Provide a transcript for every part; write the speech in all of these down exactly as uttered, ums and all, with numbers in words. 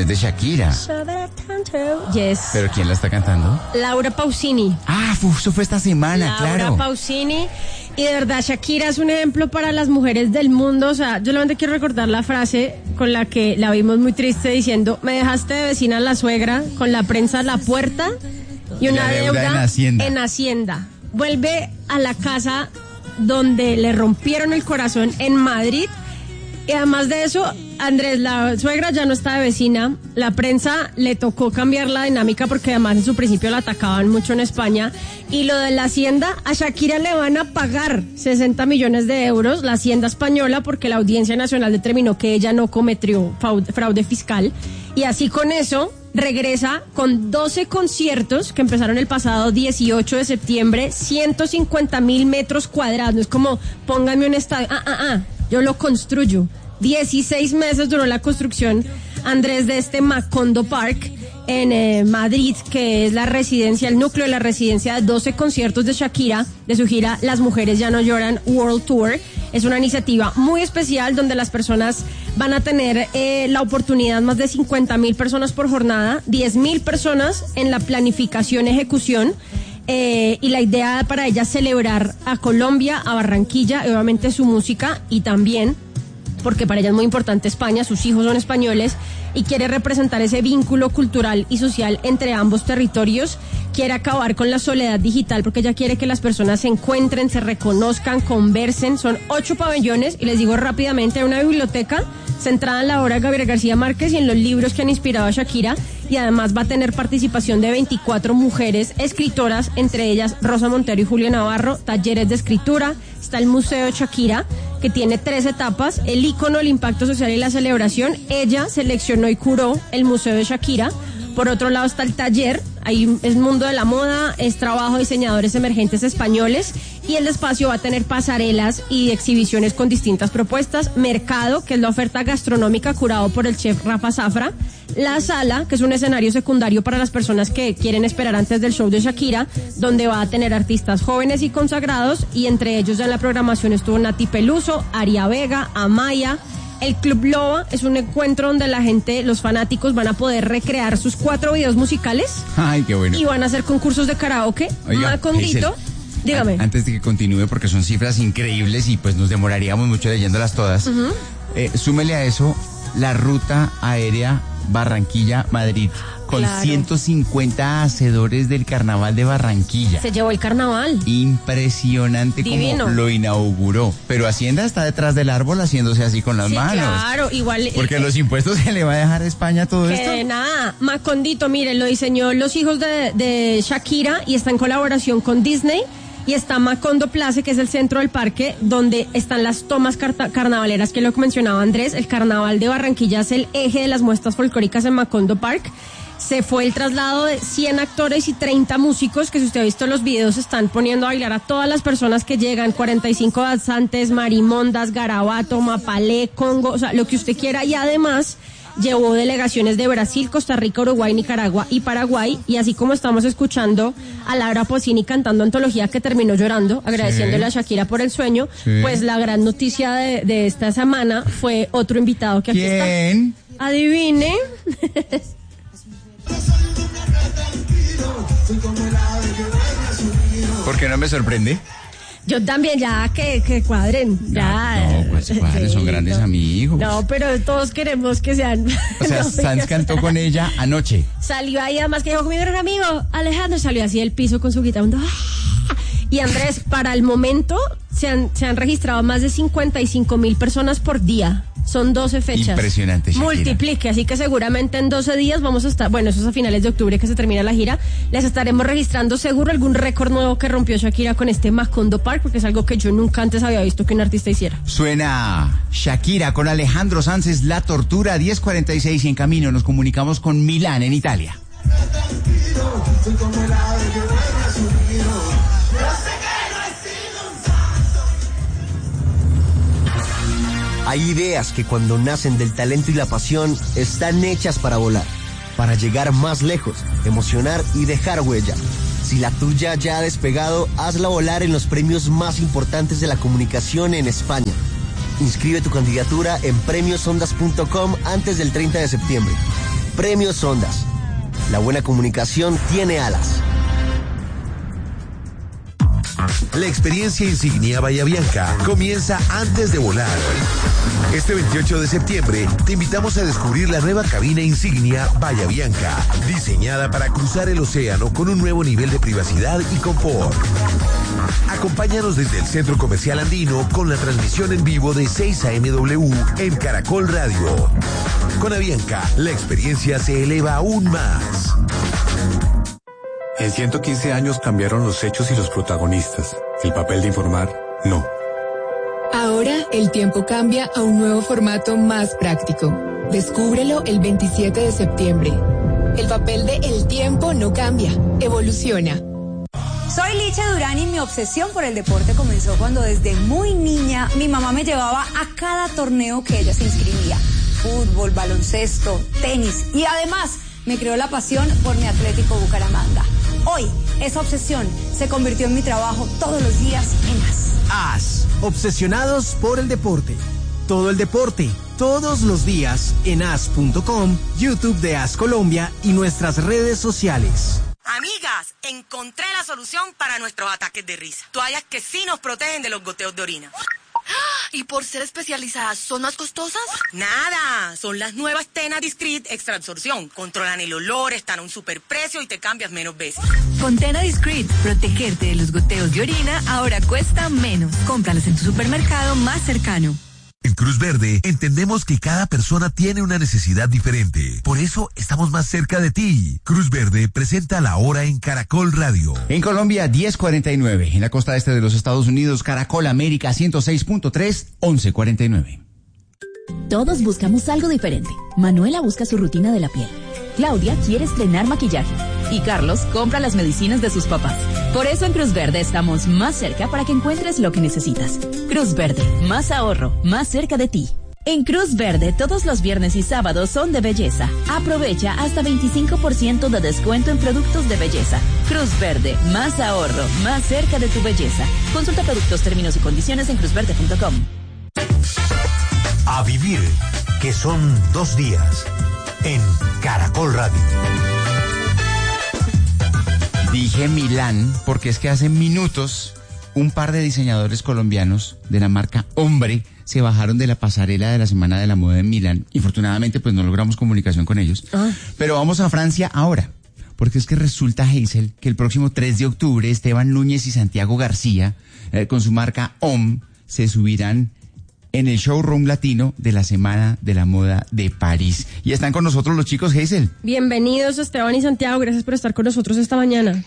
es de Shakira. Yes. ¿Pero quién la está cantando? Laura Pausini. Ah, fu- eso fue esta semana, Laura claro. Laura Pausini. Y de verdad, Shakira es un ejemplo para las mujeres del mundo. O sea, yo solamente quiero recordar la frase con la que la vimos muy triste diciendo: me dejaste de vecina a la suegra, con la prensa a la puerta y una deuda, deuda en Hacienda. en Hacienda. Vuelve a la casa donde le rompieron el corazón en Madrid. Y además de eso, Andrés, la suegra ya no está de vecina. La prensa le tocó cambiar la dinámica porque además en su principio la atacaban mucho en España. Y lo de la Hacienda, a Shakira le van a pagar sesenta millones de euros, la Hacienda española, porque la Audiencia Nacional determinó que ella no cometió fraude fiscal. Y así con eso regresa con doce conciertos que empezaron el pasado dieciocho de septiembre, ciento cincuenta mil metros cuadrados. No es como, póngame un estadio. Ah, ah, ah. Yo lo construyo. dieciséis meses duró la construcción, Andrés, de este Macondo Park en eh, Madrid, que es la residencia, el núcleo de la residencia de doce conciertos de Shakira, de su gira Las Mujeres Ya No Lloran World Tour. Es una iniciativa muy especial donde las personas van a tener eh, la oportunidad, más de cincuenta mil personas por jornada, diez mil personas en la planificación, ejecución. Eh, y la idea para ella es celebrar a Colombia, a Barranquilla, y obviamente su música, y también porque para ella es muy importante España, sus hijos son españoles, y quiere representar ese vínculo cultural y social entre ambos territorios. Quiere acabar con la soledad digital porque ella quiere que las personas se encuentren, se reconozcan, conversen. Son ocho pabellones y les digo rápidamente: una biblioteca centrada en la obra de Gabriel García Márquez y en los libros que han inspirado a Shakira, y además va a tener participación de veinticuatro mujeres escritoras, entre ellas Rosa Montero y Julia Navarro, talleres de escritura. Está el Museo Shakira, que tiene tres etapas: el ícono, el impacto social y la celebración. Ella seleccionó y curó el Museo de Shakira. Por otro lado está el taller, ahí es mundo de la moda, es trabajo de diseñadores emergentes españoles, y el espacio va a tener pasarelas y exhibiciones con distintas propuestas. Mercado, que es la oferta gastronómica curado por el chef Rafa Zafra. La sala, que es un escenario secundario para las personas que quieren esperar antes del show de Shakira, donde va a tener artistas jóvenes y consagrados, y entre ellos en la programación estuvo Nati Peluso, Aria Vega, Amaya. El Club Loba es un encuentro donde la gente, los fanáticos, van a poder recrear sus cuatro videos musicales. Ay, qué bueno. Y van a hacer concursos de karaoke. Oiga, Macondito, Hazel, dígame. a- Antes de que continúe, porque son cifras increíbles y pues nos demoraríamos mucho leyéndolas todas. Uh-huh. eh, súmele a eso la ruta aérea Barranquilla-Madrid, con claro. ciento cincuenta hacedores del Carnaval de Barranquilla. Se llevó el carnaval. Impresionante. Divino. Como lo inauguró. Pero Hacienda está detrás del árbol haciéndose así con las Sí, manos. claro, igual. Porque eh, los impuestos se le va a dejar a España todo que esto. nada, Macondito, mire, lo diseñó los hijos de, de Shakira y está en colaboración con Disney. Y está Macondo Place, que es el centro del parque, donde están las tomas carta- carnavaleras que lo que mencionaba Andrés. El carnaval de Barranquilla es el eje de las muestras folclóricas en Macondo Park. Se fue el traslado de cien actores y treinta músicos, que si usted ha visto los videos están poniendo a bailar a todas las personas que llegan: cuarenta y cinco danzantes, marimondas, garabato, mapalé, congo, o sea, lo que usted quiera. Y además llevó delegaciones de Brasil, Costa Rica, Uruguay, Nicaragua y Paraguay. Y así como estamos escuchando a Laura Pausini cantando Antología, que terminó llorando, agradeciéndole sí. a Shakira por el sueño, sí. pues la gran noticia de, de esta semana fue otro invitado que aquí ¿Quién? está. Adivine. ¿Por qué no me sorprende? Yo también, ya que, que cuadren, ya. No, no pues cuadren, son grandes amigos. No, pero todos queremos que sean. O sea, no, Sanz cantó con ella anoche. Salió ahí, además que dijo con mi gran amigo Alejandro, salió así del piso con su guitarra. Y Andrés, para el momento se han, se han registrado más de cincuenta y cinco mil personas por día. Son doce fechas. Impresionante, Shakira. Multiplique, así que seguramente en doce días vamos a estar, bueno, eso es a finales de octubre que se termina la gira, les estaremos registrando seguro algún récord nuevo que rompió Shakira con este Macondo Park, porque es algo que yo nunca antes había visto que un artista hiciera. Suena Shakira con Alejandro Sanz, es La Tortura, diez cuarenta y seis, y en camino nos comunicamos con Milán, en Italia. Hay ideas que cuando nacen del talento y la pasión están hechas para volar, para llegar más lejos, emocionar y dejar huella. Si la tuya ya ha despegado, hazla volar en los premios más importantes de la comunicación en España. Inscribe tu candidatura en premios ondas punto com antes del treinta de septiembre. Premios Ondas. La buena comunicación tiene alas. La experiencia Insignia Bahía Bianca comienza antes de volar. Este veintiocho de septiembre te invitamos a descubrir la nueva cabina Insignia Bahía Bianca, diseñada para cruzar el océano con un nuevo nivel de privacidad y confort. Acompáñanos desde el Centro Comercial Andino con la transmisión en vivo de seis a eme doble u en Caracol Radio. Con Avianca, la experiencia se eleva aún más. En ciento quince años cambiaron los hechos y los protagonistas. El papel de informar, no. Ahora el tiempo cambia a un nuevo formato más práctico. Descúbrelo el veintisiete de septiembre. El papel de El Tiempo no cambia, evoluciona. Soy Licha Durán y mi obsesión por el deporte comenzó cuando desde muy niña mi mamá me llevaba a cada torneo que ella se inscribía. Fútbol, baloncesto, tenis y además me creó la pasión por mi Atlético Bucaramanga. Hoy, esa obsesión se convirtió en mi trabajo todos los días en A S. A S, obsesionados por el deporte. Todo el deporte, todos los días en A S punto com, YouTube de A S Colombia y nuestras redes sociales. Amigas, encontré la solución para nuestros ataques de risa. Toallas que sí nos protegen de los goteos de orina. ¿Y por ser especializadas, son más costosas? Nada, son las nuevas Tena Discreet Extra Absorción. Controlan el olor, están a un superprecio y te cambias menos veces. Con Tena Discreet, protegerte de los goteos de orina ahora cuesta menos. Cómpralas en tu supermercado más cercano. En Cruz Verde entendemos que cada persona tiene una necesidad diferente. Por eso estamos más cerca de ti. Cruz Verde presenta La Hora en Caracol Radio. En Colombia, diez cuarenta y nueve. En la costa este de los Estados Unidos, Caracol América ciento seis punto tres, once cuarenta y nueve. Todos buscamos algo diferente. Manuela busca su rutina de la piel. Claudia quiere estrenar maquillaje. Y Carlos compra las medicinas de sus papás. Por eso en Cruz Verde estamos más cerca para que encuentres lo que necesitas. Cruz Verde, más ahorro, más cerca de ti. En Cruz Verde, todos los viernes y sábados son de belleza. Aprovecha hasta veinticinco por ciento de descuento en productos de belleza. Cruz Verde, más ahorro, más cerca de tu belleza. Consulta productos, términos y condiciones en cruz verde punto com. A vivir, que son dos días, en Caracol Radio. Dije Milán porque es que hace minutos un par de diseñadores colombianos de la marca Hombre se bajaron de la pasarela de la Semana de la Moda en Milán. Infortunadamente, pues no logramos comunicación con ellos. Ah. Pero vamos a Francia ahora, porque es que resulta, Hazel, que el próximo tres de octubre Esteban Núñez y Santiago García, eh, con su marca Homme, se subirán en el showroom latino de la Semana de la Moda de París. Y están con nosotros los chicos, Hazel. Bienvenidos, Esteban y Santiago. Gracias por estar con nosotros esta mañana.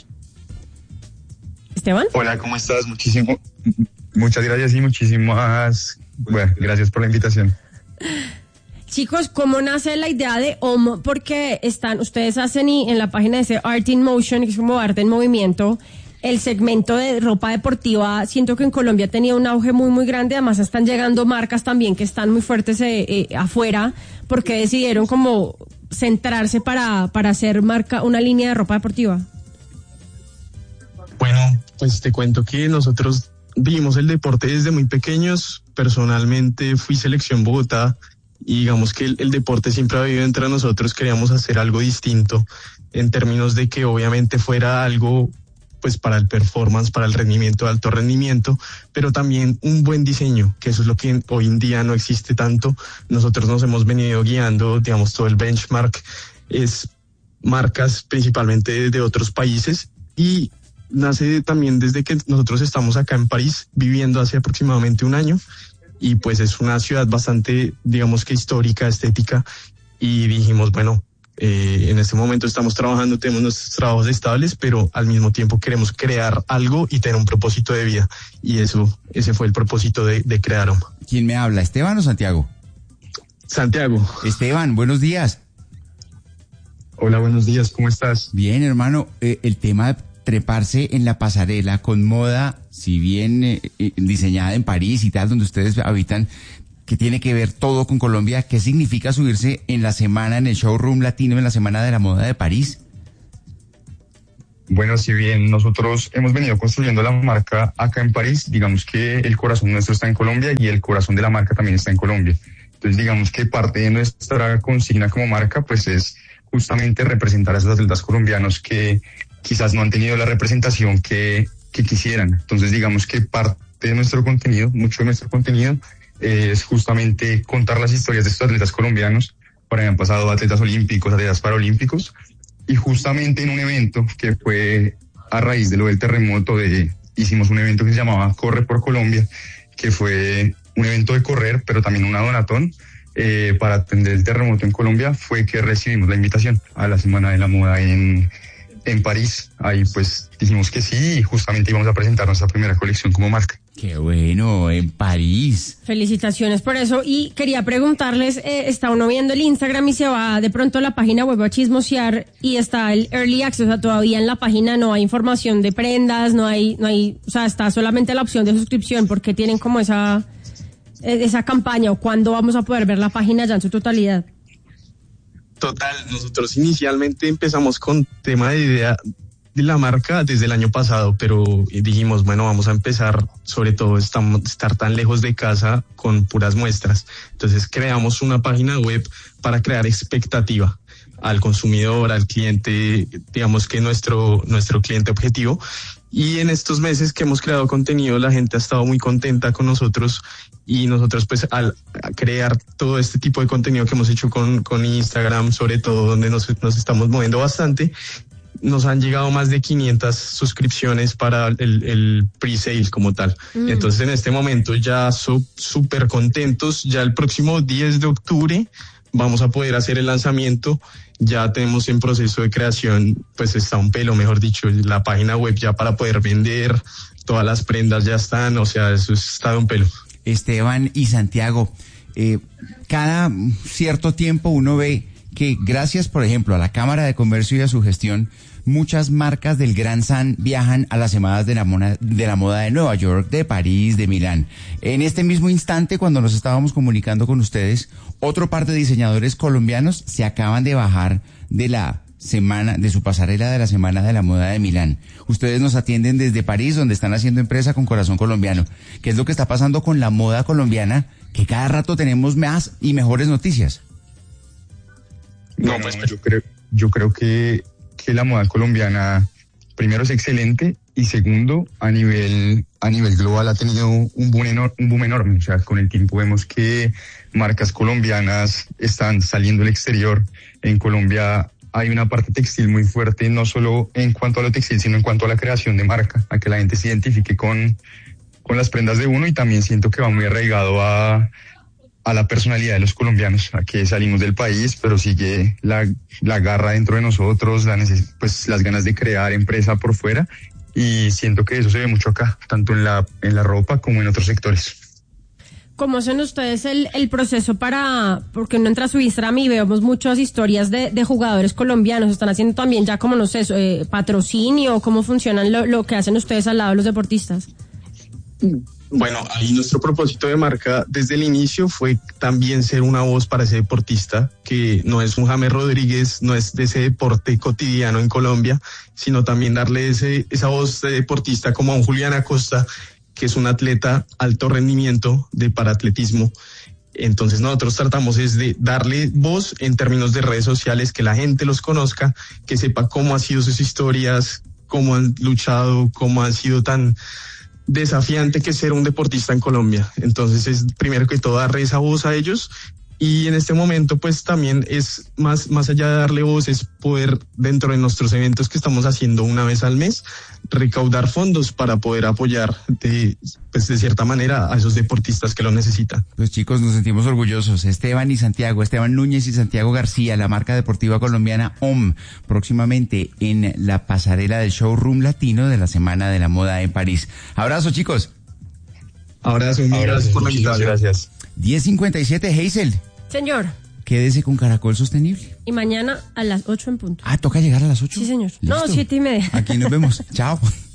Esteban. Hola, ¿cómo estás? Muchísimo, muchas gracias y muchísimas, bueno, gracias por la invitación. Chicos, ¿cómo nace la idea de Homme? Porque están, ustedes hacen y en la página de ese Art in Motion, que es como arte en movimiento, el segmento de ropa deportiva. Siento que en Colombia ha tenido un auge muy, muy grande. Además, están llegando marcas también que están muy fuertes eh, eh, afuera, porque decidieron como centrarse para, para hacer marca una línea de ropa deportiva. Bueno, pues te cuento que nosotros vimos el deporte desde muy pequeños. Personalmente fui selección Bogotá y digamos que el, el deporte siempre ha vivido entre nosotros. Queríamos hacer algo distinto en términos de que obviamente fuera algo pues para el performance, para el rendimiento de alto rendimiento, pero también un buen diseño, que eso es lo que hoy en día no existe tanto. Nosotros nos hemos venido guiando, digamos, todo el benchmark es marcas principalmente de, de otros países, y nace también desde que nosotros estamos acá en París viviendo hace aproximadamente un año, y pues es una ciudad bastante, digamos que histórica, estética, y dijimos, bueno, Eh, en este momento estamos trabajando, tenemos nuestros trabajos estables, pero al mismo tiempo queremos crear algo y tener un propósito de vida. Y eso, ese fue el propósito de, de crear Homme. ¿Quién me habla, Esteban o Santiago? Santiago. Esteban, buenos días. Hola, buenos días, ¿cómo estás? Bien, hermano. Eh, el tema de treparse en la pasarela con moda, si bien eh, eh, diseñada en París y tal, donde ustedes habitan, que tiene que ver todo con Colombia. ¿Qué significa subirse en la semana, en el showroom latino, en la Semana de la Moda de París? Bueno, si bien nosotros hemos venido construyendo la marca acá en París, digamos que el corazón nuestro está en Colombia y el corazón de la marca también está en Colombia. Entonces digamos que parte de nuestra consigna como marca pues es justamente representar a esos atletas colombianos que quizás no han tenido la representación que, que quisieran. Entonces digamos que parte de nuestro contenido, mucho de nuestro contenido eh, es justamente contar las historias de estos atletas colombianos. Por ahí han pasado atletas olímpicos, atletas paralímpicos, y justamente en un evento que fue a raíz de lo del terremoto, de, hicimos un evento que se llamaba Corre por Colombia, que fue un evento de correr, pero también una donatón eh, para atender el terremoto en Colombia. Fue que recibimos la invitación a la Semana de la Moda en, en París. Ahí pues dijimos que sí y justamente íbamos a presentar nuestra primera colección como marca. Qué bueno, en París. Felicitaciones por eso. Y quería preguntarles, eh, está uno viendo el Instagram y se va de pronto a la página web a chismosear y está el Early Access, o sea, todavía en la página no hay información de prendas, no hay, no hay, o sea, está solamente la opción de suscripción, porque tienen como esa, esa campaña, o cuándo vamos a poder ver la página ya en su totalidad. Total, nosotros inicialmente empezamos con tema de idea de la marca desde el año pasado, pero dijimos, bueno, vamos a empezar, sobre todo estamos, estar tan lejos de casa con puras muestras. Entonces creamos una página web para crear expectativa al consumidor, al cliente, digamos que nuestro, nuestro cliente objetivo. Y en estos meses que hemos creado contenido, la gente ha estado muy contenta con nosotros, y nosotros pues al crear todo este tipo de contenido que hemos hecho con, con Instagram, sobre todo donde nos, nos estamos moviendo bastante, nos han llegado más de quinientas suscripciones para el, el pre-sale como tal. Mm. Entonces en este momento ya súper contentos. Ya el próximo diez de octubre vamos a poder hacer el lanzamiento. Ya tenemos en proceso de creación, pues está un pelo, mejor dicho, la página web ya para poder vender. Todas las prendas ya están, o sea, eso está de un pelo. Esteban y Santiago, eh, cada cierto tiempo uno ve que gracias, por ejemplo, a la Cámara de Comercio y a su gestión, muchas marcas del Gran San viajan a las semanas de la, moda, de la moda de Nueva York, de París, de Milán. En este mismo instante, cuando nos estábamos comunicando con ustedes, otro par de diseñadores colombianos se acaban de bajar de la semana, de su pasarela de la Semana de la Moda de Milán. Ustedes nos atienden desde París, donde están haciendo empresa con corazón colombiano. ¿Qué es lo que está pasando con la moda colombiana? Que cada rato tenemos más y mejores noticias. No, pues yo creo, yo creo que, que la moda colombiana, primero, es excelente, y segundo, a nivel, a nivel global ha tenido un boom, enor- un boom enorme. O sea, con el tiempo vemos que marcas colombianas están saliendo al exterior. En Colombia hay una parte textil muy fuerte, no solo en cuanto a lo textil, sino en cuanto a la creación de marca, a que la gente se identifique con, con las prendas de uno, y también siento que va muy arraigado a a la personalidad de los colombianos, a que salimos del país, pero sigue la, la garra dentro de nosotros, la neces- pues las ganas de crear empresa por fuera, y siento que eso se ve mucho acá, tanto en la, en la ropa como en otros sectores. ¿Cómo hacen ustedes el, el proceso para, porque uno entra a su Instagram y vemos muchas historias de, de jugadores colombianos, están haciendo también ya como, no sé, eh, patrocinio, cómo funcionan lo, lo que hacen ustedes al lado de los deportistas? Bueno, ahí nuestro propósito de marca desde el inicio fue también ser una voz para ese deportista, que no es un James Rodríguez, no es de ese deporte cotidiano en Colombia, sino también darle ese, esa voz de deportista como a un Julián Acosta, que es un atleta alto rendimiento de paraatletismo. Entonces nosotros tratamos es de darle voz en términos de redes sociales, que la gente los conozca, que sepa cómo han sido sus historias, cómo han luchado, cómo han sido tan desafiante que ser un deportista en Colombia. Entonces es primero que todo darle esa voz a ellos, y en este momento pues también es más, más allá de darle voz, es poder dentro de nuestros eventos que estamos haciendo una vez al mes, recaudar fondos para poder apoyar de, pues de cierta manera a esos deportistas que lo necesitan. Pues chicos, nos sentimos orgullosos. Esteban y Santiago, Esteban Núñez y Santiago García, la marca deportiva colombiana O M, próximamente en la pasarela del Showroom Latino de la Semana de la Moda en París. Abrazo, chicos. Abrazo, mil gracias por la invitación. Gracias. diez cincuenta y siete, Hazel. Señor. Quédese con Caracol Sostenible. Y mañana a las ocho en punto. Ah, toca llegar a las ocho. Sí, señor. ¿Listo? No, siete y media. Aquí nos vemos. Chao.